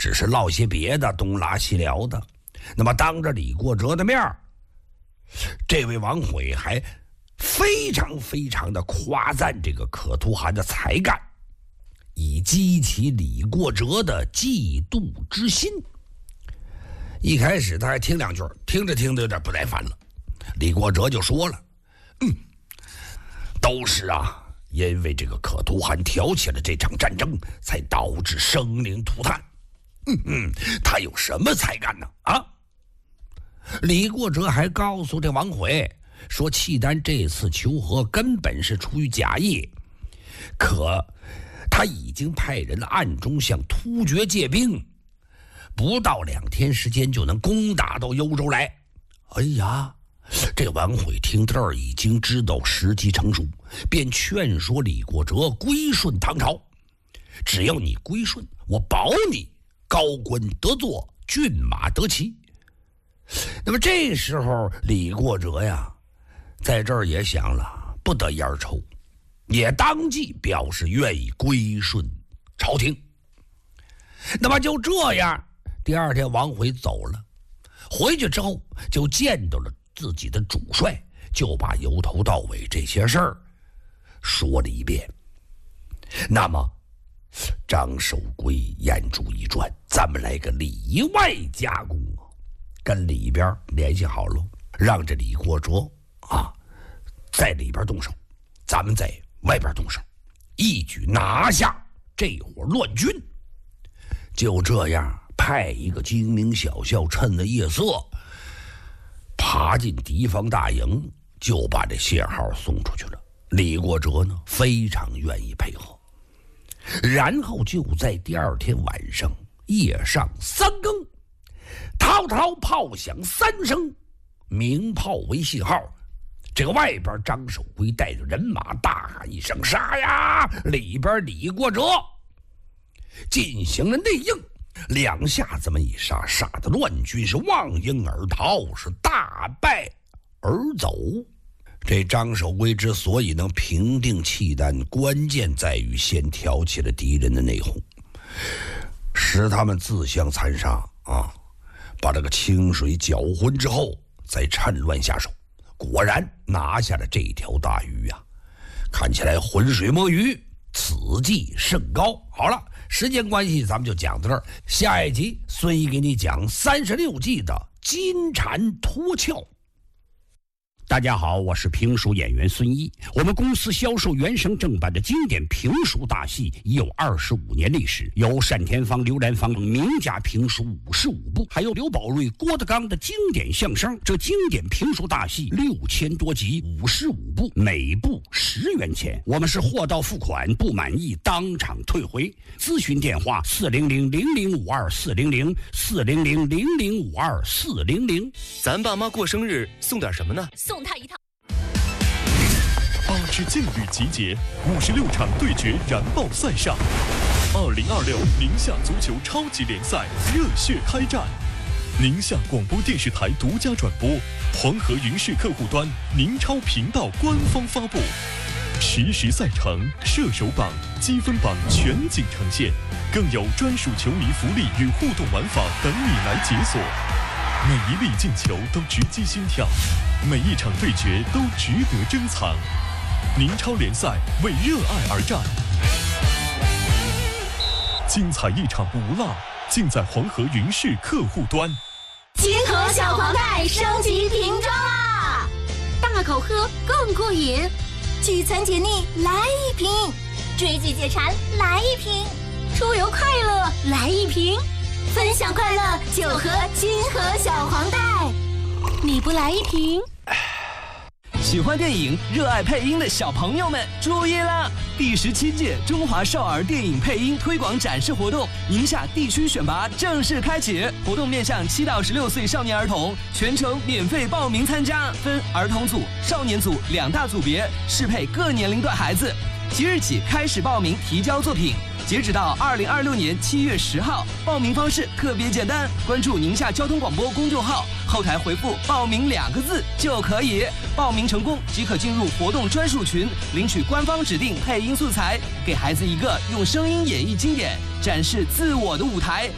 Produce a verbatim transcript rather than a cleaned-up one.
只是唠些别的，东拉西聊的。那么当着李国哲的面，这位王悔还非常非常的夸赞这个可图汗的才干，以激起李国哲的嫉妒之心。一开始他还听两句，听着听着有点不耐烦了。李国哲就说了：“嗯，都是啊，因为这个可图汗挑起了这场战争，才导致生灵涂炭。嗯嗯，他有什么才干呢？啊？”李国哲还告诉这王悔说，契丹这次求和根本是出于假意，可他已经派人暗中向突厥借兵，不到两天时间就能攻打到幽州来。哎呀，这王悔听这儿已经知道时机成熟，便劝说李国哲归顺唐朝。只要你归顺，我保你高官得坐，骏马得骑。那么这时候李国哲呀，在这儿也想了，不得烟抽，也当即表示愿意归顺朝廷。那么就这样，第二天王悔走了，回去之后就见到了自己的主帅，就把由头到尾这些事儿说了一遍。那么张守珪眼珠一转，咱们来个里外夹攻，跟里边联系好了，让这李国哲啊在里边动手，咱们在外边动手，一举拿下这伙乱军。就这样，派一个精明小校趁着夜色爬进敌方大营，就把这信号送出去了。李国哲呢，非常愿意配合。然后就在第二天晚上夜上三更，滔滔炮响三声，鸣炮为信号。这个外边张守珪带着人马大喊一声杀呀，里边李国哲进行了内应，两下这么一杀，杀的乱军是望应而逃，是大败而走。这张守珪之所以能平定契丹，关键在于先挑起了敌人的内讧，使他们自相残杀啊，把这个清水搅浑之后，再趁乱下手。果然拿下了这条大鱼啊，看起来浑水摸鱼，此计甚高。好了，时间关系咱们就讲到这儿，下一集孙一给你讲三十六计的金蝉脱壳。大家好，我是评书演员孙一。我们公司销售原声正版的经典评书大戏已有二十五年历史，有单田芳、刘兰芳名家评书五十五部，还有刘宝瑞、郭德纲的经典相声。这经典评书大戏六千多集，五十五部，每部十元钱。我们是货到付款，不满意当场退回。咨询电话：四零零零零五二四零零四零零零零五二四零零。 咱爸妈过生日送点什么呢？ 送他一套。 八支劲旅集结，五十六场对决燃爆赛上。二零二六宁夏足球超级联赛热血开战，宁夏广播电视台独家转播，黄河云视客户端宁超频道官方发布，实时赛程、射手榜、积分榜全景呈现，更有专属球迷福利与互动玩法等你来解锁。每一粒进球都直击心跳，每一场对决都值得珍藏。宁超联赛为热爱而战，精彩一场不落，尽在黄河云视客户端。 金河小黄袋升级瓶装啦，大口喝更过瘾，聚餐解腻来一瓶，追剧解馋来一瓶，出游快乐来一瓶，分享快乐就喝金河小黄袋，你不来一瓶？ 喜欢电影、热爱配音的小朋友们注意了！第十七届中华少儿电影配音推广展示活动宁夏地区选拔正式开启，活动面向七到十六岁少年儿童，全程免费报名参加，分儿童组、少年组两大组别，适配各年龄段孩子。即日起开始报名提交作品，截止到二零二六年七月十号。报名方式特别简单，关注宁夏交通广播公众号，后台回复报名两个字就可以。报名成功即可进入活动专属群，领取官方指定配音素材，给孩子一个用声音演绎经典、展示自我的舞台。